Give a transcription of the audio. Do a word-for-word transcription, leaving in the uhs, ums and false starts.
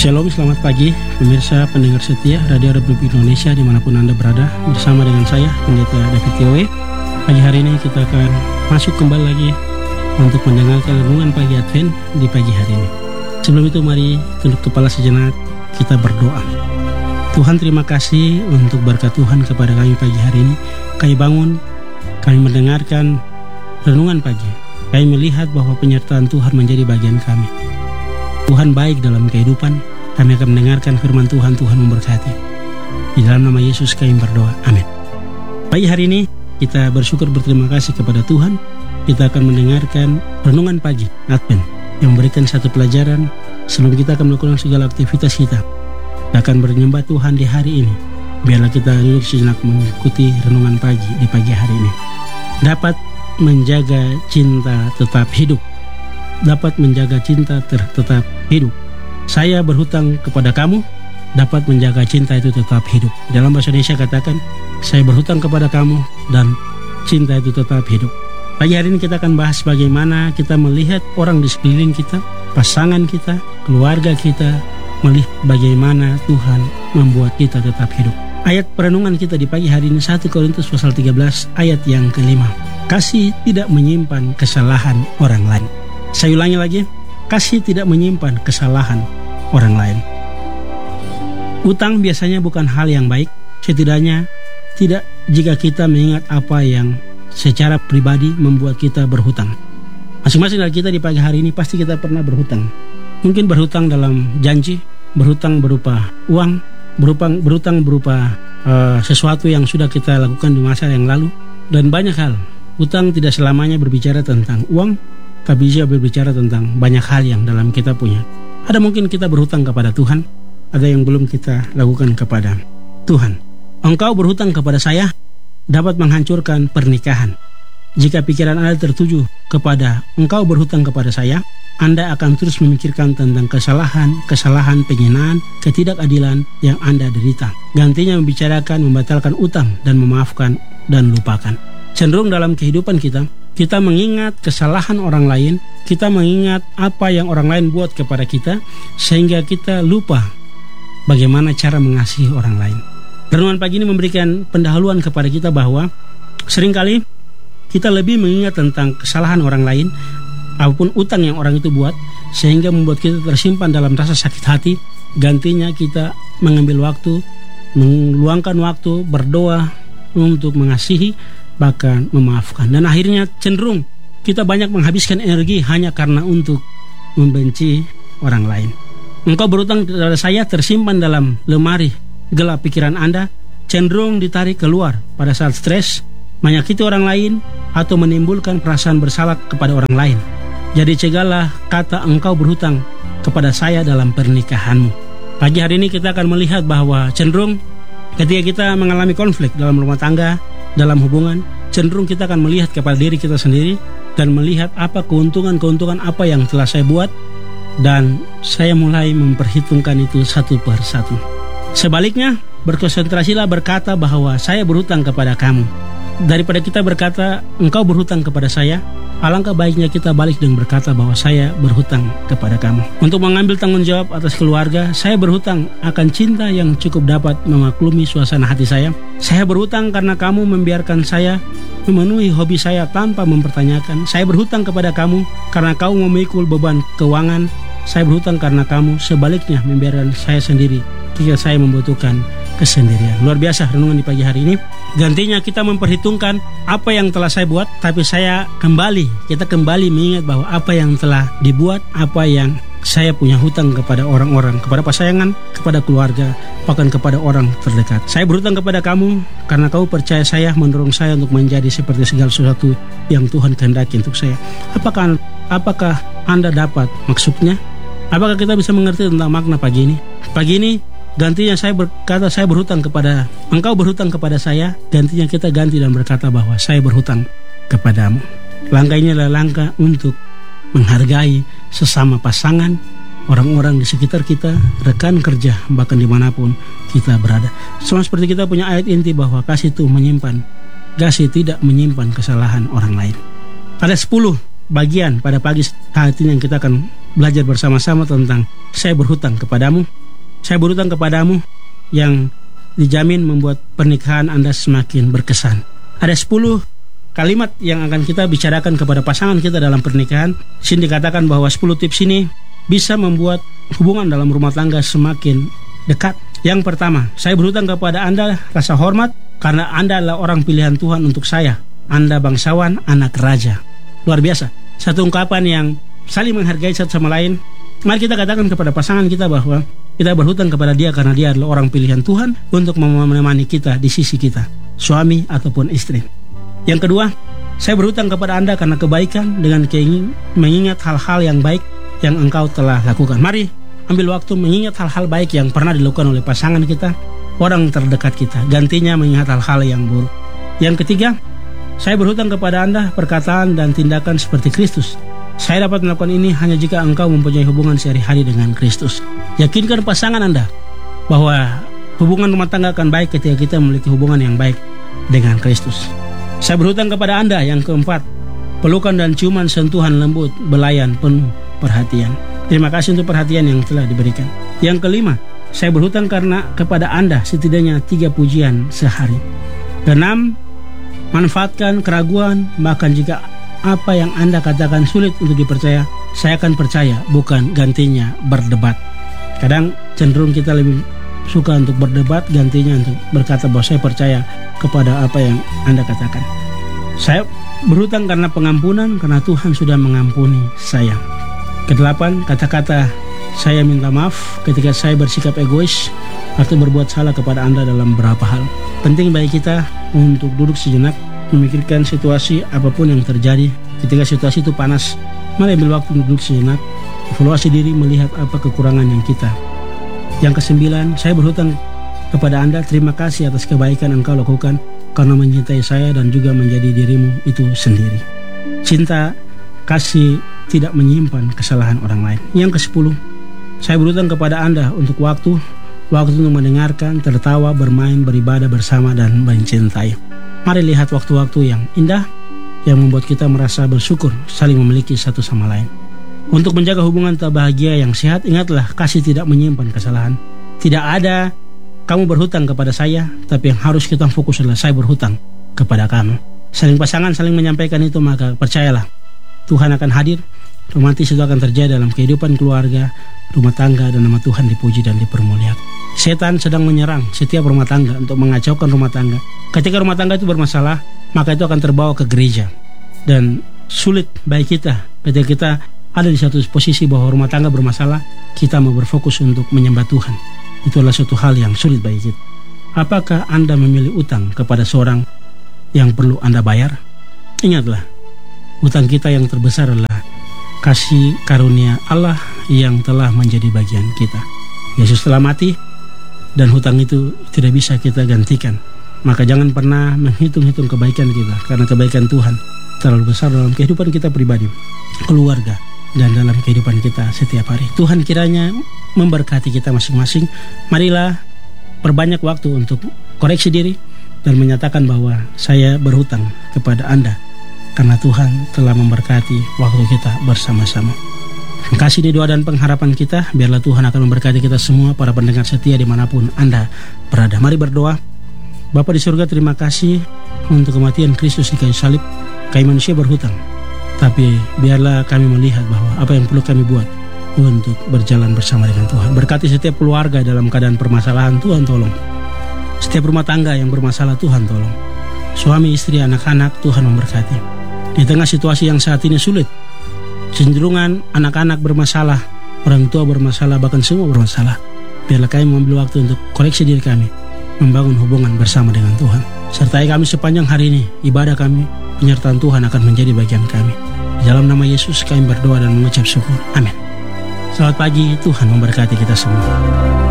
Shalom, selamat pagi pemirsa pendengar setia Radio Republik Indonesia dimanapun Anda berada. Bersama dengan saya Pendeta David Tiowe. Pagi hari ini kita akan masuk kembali lagi untuk mendengarkan renungan pagi Advent di pagi hari ini. Sebelum itu mari tunduk kepala sejenak, kita berdoa. Tuhan, terima kasih untuk berkat Tuhan kepada kami pagi hari ini. Kami bangun, kami mendengarkan renungan pagi. Kami melihat bahwa penyertaan Tuhan menjadi bagian kami. Tuhan baik dalam kehidupan. Kami akan mendengarkan firman Tuhan. Tuhan memberkati. Di dalam nama Yesus kami berdoa. Amin. Pagi hari ini kita bersyukur berterima kasih kepada Tuhan. Kita akan mendengarkan renungan pagi Advent yang memberikan satu pelajaran sebelum kita akan melakukan segala aktivitas kita. Kita akan menyembah Tuhan di hari ini. Biarlah kita duduk sejenak mengikuti renungan pagi di pagi hari ini. Dapat menjaga cinta tetap hidup. Dapat menjaga cinta ter- tetap hidup. Saya berhutang kepada kamu, dapat menjaga cinta itu tetap hidup. Dalam bahasa Indonesia katakan, saya berhutang kepada kamu dan cinta itu tetap hidup. Pagi hari ini kita akan bahas bagaimana kita melihat orang di sekeliling kita, pasangan kita, keluarga kita, melihat bagaimana Tuhan membuat kita tetap hidup. Ayat perenungan kita di pagi hari ini satu Korintus pasal tiga belas ayat yang kelima. Kasih tidak menyimpan kesalahan orang lain. Saya ulangi lagi. Kasih tidak menyimpan kesalahan orang lain. Utang biasanya bukan hal yang baik, setidaknya tidak jika kita mengingat apa yang secara pribadi membuat kita berhutang. Masing-masing dari kita di pagi hari ini pasti kita pernah berhutang. Mungkin berhutang dalam janji, berhutang berupa uang, berhutang, berhutang berupa uh, sesuatu yang sudah kita lakukan di masa yang lalu, dan banyak hal. Utang tidak selamanya berbicara tentang uang, tapi dia berbicara tentang banyak hal yang dalam kita punya. Ada mungkin kita berhutang kepada Tuhan, ada yang belum kita lakukan kepada Tuhan. Engkau berhutang kepada saya dapat menghancurkan pernikahan. Jika pikiran Anda tertuju kepada engkau berhutang kepada saya, Anda akan terus memikirkan tentang kesalahan, kesalahan, penghinaan, ketidakadilan yang Anda derita. Gantinya membicarakan, membatalkan utang dan memaafkan dan lupakan. Cenderung dalam kehidupan kita, kita mengingat kesalahan orang lain, kita mengingat apa yang orang lain buat kepada kita, sehingga kita lupa bagaimana cara mengasihi orang lain. Renungan pagi ini memberikan pendahuluan kepada kita bahwa seringkali kita lebih mengingat tentang kesalahan orang lain, apapun utang yang orang itu buat, sehingga membuat kita tersimpan dalam rasa sakit hati. Gantinya kita mengambil waktu, meluangkan waktu, berdoa untuk mengasihi, bahkan memaafkan. Dan akhirnya cenderung kita banyak menghabiskan energi hanya karena untuk membenci orang lain. Engkau berhutang kepada saya tersimpan dalam lemari gelap pikiran Anda, cenderung ditarik keluar pada saat stres, menyakiti orang lain, atau menimbulkan perasaan bersalah kepada orang lain. Jadi cegahlah kata engkau berhutang kepada saya dalam pernikahanmu. Pagi hari ini kita akan melihat bahwa cenderung ketika kita mengalami konflik dalam rumah tangga, dalam hubungan, cenderung kita akan melihat kepada diri kita sendiri dan melihat apa keuntungan-keuntungan apa yang telah saya buat, dan saya mulai memperhitungkan itu satu per satu. Sebaliknya, berkonsentrasilah berkata bahwa saya berhutang kepada kamu. Daripada kita berkata engkau berhutang kepada saya, alangkah baiknya kita balik dan berkata bahwa saya berhutang kepada kamu. Untuk mengambil tanggung jawab atas keluarga, saya berhutang akan cinta yang cukup dapat memaklumi suasana hati saya. Saya berhutang karena kamu membiarkan saya memenuhi hobi saya tanpa mempertanyakan. Saya berhutang kepada kamu karena kamu memikul beban keuangan. Saya berhutang karena kamu sebaliknya membiarkan saya sendiri jika saya membutuhkan kesendirian. Luar biasa renungan di pagi hari ini. Gantinya kita memperhitungkan apa yang telah saya buat, tapi saya kembali, kita kembali mengingat bahwa apa yang telah dibuat, apa yang saya punya hutang kepada orang-orang, kepada pasangan, kepada keluarga, bahkan kepada orang terdekat. Saya berhutang kepada kamu karena kamu percaya saya, mendorong saya untuk menjadi seperti segala sesuatu yang Tuhan kehendaki untuk saya. Apakah apakah Anda dapat maksudnya? Apakah kita bisa mengerti tentang makna pagi ini? Pagi ini gantinya saya berkata saya berhutang kepada engkau berhutang kepada saya, gantinya kita ganti dan berkata bahwa saya berhutang kepadamu. Langkah ini adalah langkah untuk menghargai sesama pasangan, orang-orang di sekitar kita, rekan kerja, bahkan dimanapun kita berada. Sama seperti kita punya ayat inti bahwa kasih itu menyimpan, kasih tidak menyimpan kesalahan orang lain. Ada sepuluh bagian pada pagi saat ini yang kita akan belajar bersama-sama tentang saya berhutang kepadamu. Saya berhutang kepadamu yang dijamin membuat pernikahan Anda semakin berkesan. Ada sepuluh kalimat yang akan kita bicarakan kepada pasangan kita dalam pernikahan. Sini dikatakan bahwa sepuluh tips ini bisa membuat hubungan dalam rumah tangga semakin dekat. Yang pertama, saya berhutang kepada Anda rasa hormat karena Anda adalah orang pilihan Tuhan untuk saya. Anda bangsawan, anak raja. Luar biasa. Satu ungkapan yang saling menghargai satu sama lain. Mari kita katakan kepada pasangan kita bahwa kita berhutang kepada dia karena dia adalah orang pilihan Tuhan untuk menemani kita di sisi kita, suami ataupun istri. Yang kedua, saya berhutang kepada Anda karena kebaikan dengan keingin mengingat hal-hal yang baik yang engkau telah lakukan. Mari ambil waktu mengingat hal-hal baik yang pernah dilakukan oleh pasangan kita, orang terdekat kita. Gantinya mengingat hal-hal yang buruk. Yang ketiga, saya berhutang kepada Anda perkataan dan tindakan seperti Kristus. Saya dapat melakukan ini hanya jika engkau mempunyai hubungan sehari-hari dengan Kristus. Yakinkan pasangan Anda bahwa hubungan rumah tangga akan baik ketika kita memiliki hubungan yang baik dengan Kristus. Saya berhutang kepada Anda yang keempat, pelukan dan ciuman sentuhan lembut, belayan penuh perhatian. Terima kasih untuk perhatian yang telah diberikan. Yang kelima, saya berhutang karena kepada Anda setidaknya tiga pujian sehari. Keenam, manfaatkan keraguan, bahkan jika apa yang Anda katakan sulit untuk dipercaya, saya akan percaya, bukan gantinya berdebat. Kadang cenderung kita lebih suka untuk berdebat, gantinya untuk berkata bahwa saya percaya kepada apa yang Anda katakan. Saya berhutang karena pengampunan, karena Tuhan sudah mengampuni saya. Kedelapan, kata-kata saya minta maaf ketika saya bersikap egois atau berbuat salah kepada Anda dalam beberapa hal. Penting bagi kita untuk duduk sejenak, memikirkan situasi apapun yang terjadi. Ketika situasi itu panas, mari ambil waktu duduk sejenak, evaluasi diri, melihat apa kekurangan yang kita. Yang kesembilan, saya berhutang kepada Anda, terima kasih atas kebaikan engkau lakukan karena mencintai saya dan juga menjadi dirimu itu sendiri. Cinta, kasih tidak menyimpan kesalahan orang lain. Yang kesepuluh, saya berhutang kepada Anda untuk waktu, waktu untuk mendengarkan, tertawa, bermain, beribadah bersama dan mencintai. Mari lihat waktu-waktu yang indah yang membuat kita merasa bersyukur, saling memiliki satu sama lain. Untuk menjaga hubungan tak bahagia yang sehat, ingatlah kasih tidak menyimpan kesalahan. Tidak ada kamu berhutang kepada saya, tapi yang harus kita fokus adalah saya berhutang kepada kamu. Saling pasangan, saling menyampaikan itu, maka percayalah Tuhan akan hadir. Romantis itu akan terjadi dalam kehidupan keluarga, rumah tangga, dan nama Tuhan dipuji dan dipermuliakan. Setan sedang menyerang setiap rumah tangga untuk mengacaukan rumah tangga. Ketika rumah tangga itu bermasalah, maka itu akan terbawa ke gereja. Dan sulit bagi kita ketika kita ada di satu posisi bahwa rumah tangga bermasalah, kita mau berfokus untuk menyembah Tuhan. Itu adalah suatu hal yang sulit bagi kita. Apakah Anda memilih utang kepada seorang yang perlu Anda bayar? Ingatlah, utang kita yang terbesar adalah kasih karunia Allah yang telah menjadi bagian kita. Yesus telah mati dan hutang itu tidak bisa kita gantikan. Maka jangan pernah menghitung-hitung kebaikan kita, karena kebaikan Tuhan terlalu besar dalam kehidupan kita pribadi, keluarga, dan dalam kehidupan kita setiap hari. Tuhan kiranya memberkati kita masing-masing. Marilah perbanyak waktu untuk koreksi diri dan menyatakan bahwa saya berhutang kepada Anda karena Tuhan telah memberkati waktu kita bersama-sama. Terima kasih, ini doa dan pengharapan kita. Biarlah Tuhan akan memberkati kita semua, para pendengar setia dimanapun Anda berada. Mari berdoa. Bapa di surga, terima kasih untuk kematian Kristus di kayu salib. Kami manusia berhutang, tapi biarlah kami melihat bahwa apa yang perlu kami buat untuk berjalan bersama dengan Tuhan. Berkati setiap keluarga dalam keadaan permasalahan, Tuhan tolong. Setiap rumah tangga yang bermasalah, Tuhan tolong. Suami, istri, anak-anak, Tuhan memberkati. Di tengah situasi yang saat ini sulit, cenderungan anak-anak bermasalah, orang tua bermasalah, bahkan semua bermasalah, biarlah kami mengambil waktu untuk koreksi diri kami, membangun hubungan bersama dengan Tuhan. Sertai kami sepanjang hari ini. Ibadah kami, penyertaan Tuhan akan menjadi bagian kami. Di dalam nama Yesus kami berdoa dan mengucap syukur. Amin. Selamat pagi, Tuhan memberkati kita semua.